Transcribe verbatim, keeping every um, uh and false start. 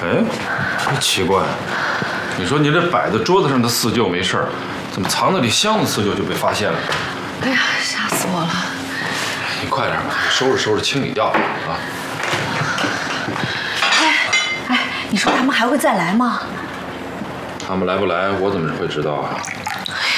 哎，这奇怪，你说你这摆在桌子上的四旧没事儿，怎么藏在这箱子四旧就被发现了？ 哎呀，吓死我了！ 你快点吧，收拾收拾，清理掉啊！ 哎哎，你说他们还会再来吗？ 他们来不来，我怎么会知道啊？